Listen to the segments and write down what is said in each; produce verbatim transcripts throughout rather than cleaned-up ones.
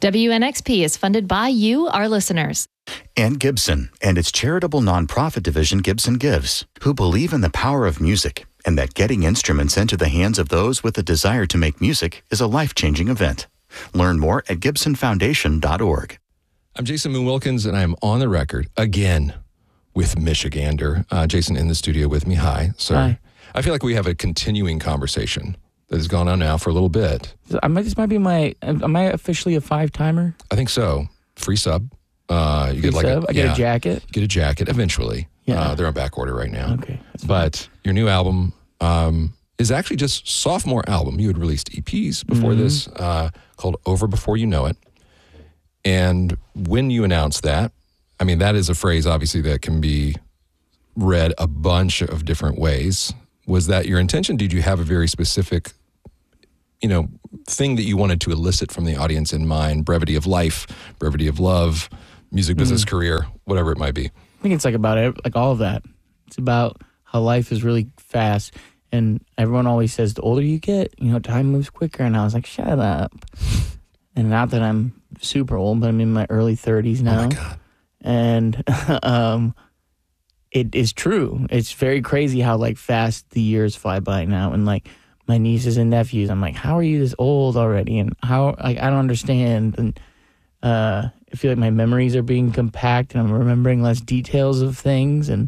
W N X P is funded by you, our listeners. And Gibson and its charitable nonprofit division Gibson Gives, who believe in the power of music and that getting instruments into the hands of those with a desire to make music is a life-changing event. Learn more at gibson foundation dot org. I'm Jason Moon Wilkins, and I'm on the record again with Michigander. Uh, Jason in the studio with me. Hi, sir. Hi. I feel like we have a continuing conversation that has gone on now for a little bit. I might, this might be my, am I officially a five-timer? I think so. Free sub. Uh, you Free get like sub? a, I get yeah, a jacket? Get a jacket eventually. Yeah. Uh, they're on back order right now. Okay. But your new album um, is actually just sophomore album. You had released E Ps before Mm-hmm. this uh, called Over Before You Know It. And when you announced that, I mean, that is a phrase obviously that can be read a bunch of different ways. Was that your intention? Did you have a very specific, you know, thing that you wanted to elicit from the audience in mind? Brevity of life, brevity of love, music business, Mm. career, whatever it might be. I think it's like about it, like all of that. It's about how life is really fast, and everyone always says the older you get, you know, time moves quicker. And I was like, shut up. And not that I'm super old, but I'm in my early thirties now. Oh my God. And um, it is true. It's very crazy how like fast the years fly by now. And like my nieces and nephews, I'm like, how are you this old already? And how, like, I don't understand. And uh, I feel like my memories are being compact and I'm remembering less details of things. And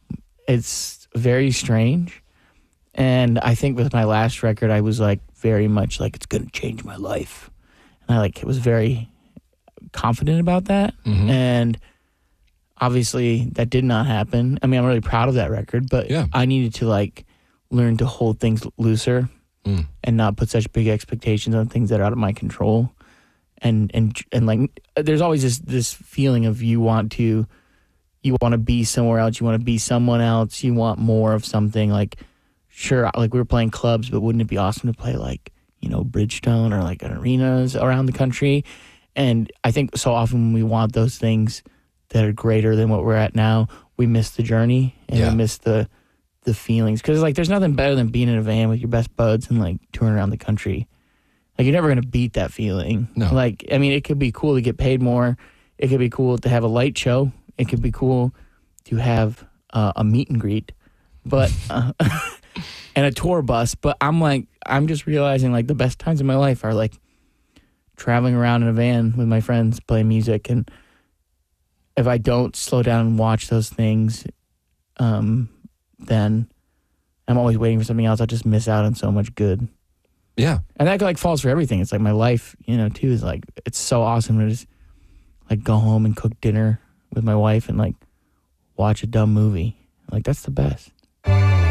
it's very strange. And I think with my last record, I was like very much like, it's going to change my life. And I like, was very confident about that. Mhm. And obviously that did not happen. I mean, I'm really proud of that record, but Yeah. I needed to like learn to hold things looser Mm. and not put such big expectations on things that are out of my control. And and and like, there's always this this feeling of you want to you want to be somewhere else, you want to be someone else, you want more of something. Like, sure, like we were playing clubs, but wouldn't it be awesome to play like, you know, Bridgestone or like arenas around the country? And I think so often when we want those things that are greater than what we're at now, we miss the journey and Yeah. we miss the the feelings. Because like, there's nothing better than being in a van with your best buds and like touring around the country. Like, you're never gonna beat that feeling. No. Like, I mean, it could be cool to get paid more. It could be cool to have a light show. It could be cool to have uh, a meet and greet, but uh, and a tour bus. But I'm like, I'm just realizing like the best times in my life are like traveling around in a van with my friends playing music. And if I don't slow down and watch those things, um, then I'm always waiting for something else. I'll just miss out on so much good. Yeah. And that like falls for everything. It's like my life, you know, too, is like, it's so awesome to just like go home and cook dinner with my wife and like watch a dumb movie. Like, that's the best.